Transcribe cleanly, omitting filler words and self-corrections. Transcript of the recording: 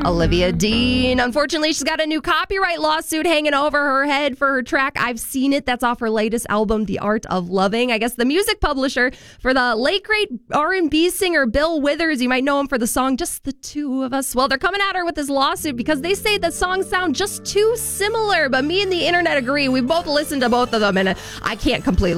Olivia Dean. Unfortunately, she's got a new copyright lawsuit hanging over her head for her track I've Seen It. That's off her latest album, The Art of Loving. I guess the music publisher for the late great R&B singer Bill Withers, you might know him for the song Just the Two of Us. Well, they're coming at her with this lawsuit because they say the songs sound just too similar. But me and the internet agree. We both listened to both of them, and I can't completely